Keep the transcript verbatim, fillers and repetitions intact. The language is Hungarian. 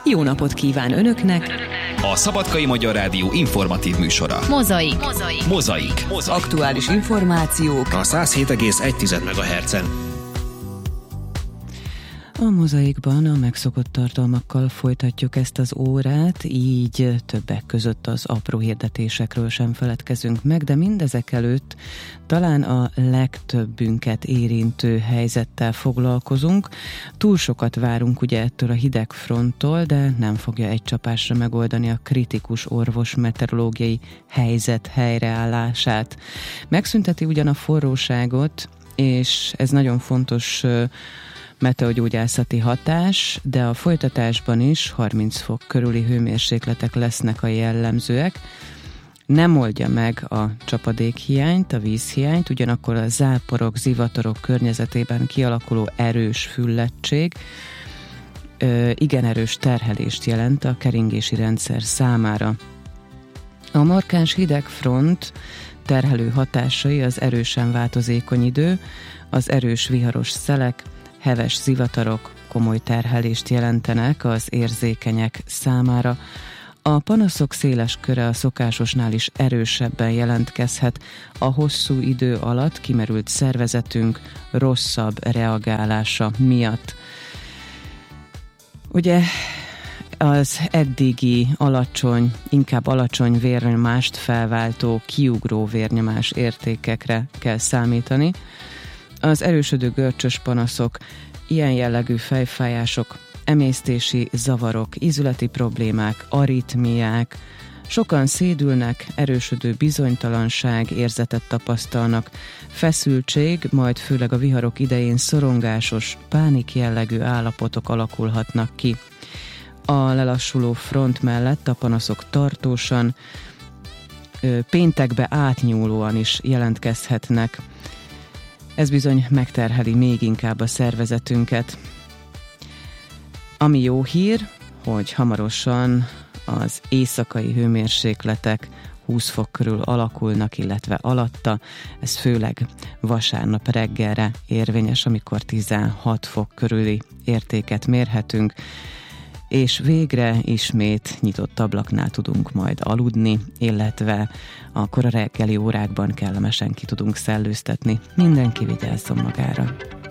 jó napot kíván Önöknek! A Szabadkai Magyar Rádió informatív műsora. Mozaik. Mozaik. Mozaik. Mozaik. Aktuális információk A száz hét egész egy megahertzen. A Mozaikban a megszokott tartalmakkal folytatjuk ezt az órát, így többek között az apró hirdetésekről sem feledkezünk meg, de mindezek előtt talán a legtöbbünket érintő helyzettel foglalkozunk. Túl sokat várunk ugye ettől a hidegfronttól, de nem fogja egy csapásra megoldani a kritikus orvos-meteorológiai helyzet helyreállását. Megszünteti ugyan a forróságot, és ez nagyon fontos meteogyógyászati hatás, de a folytatásban is harminc fok körüli hőmérsékletek lesznek a jellemzőek. Nem oldja meg a csapadékhiányt, a vízhiányt, ugyanakkor a záporok, zivatarok környezetében kialakuló erős fülledtség ö, igen erős terhelést jelent a keringési rendszer számára. A markáns hidegfront terhelő hatásai az erősen változékony idő, az erős viharos szelek, heves zivatarok komoly terhelést jelentenek az érzékenyek számára. A panaszok széles köre a szokásosnál is erősebben jelentkezhet. A hosszú idő alatt kimerült szervezetünk rosszabb reagálása miatt. Ugye az eddigi alacsony, inkább alacsony vérnyomást felváltó, kiugró vérnyomás értékekre kell számítani. Az erősödő görcsös panaszok, ilyen jellegű fejfájások, emésztési zavarok, ízületi problémák, aritmiák, sokan szédülnek, erősödő bizonytalanság érzetet tapasztalnak, feszültség, majd főleg a viharok idején szorongásos, pánik jellegű állapotok alakulhatnak ki. A lelassuló front mellett a panaszok tartósan, péntekbe átnyúlóan is jelentkezhetnek. Ez bizony megterheli még inkább a szervezetünket. Ami jó hír, hogy hamarosan az éjszakai hőmérsékletek húsz fok körül alakulnak, illetve alatta. Ez főleg vasárnap reggelre érvényes, amikor tizenhat fok körüli értéket mérhetünk, és végre ismét nyitott ablaknál tudunk majd aludni, illetve a kora reggeli órákban kellemesen ki tudunk szellőztetni. Mindenki vigyázzon magára!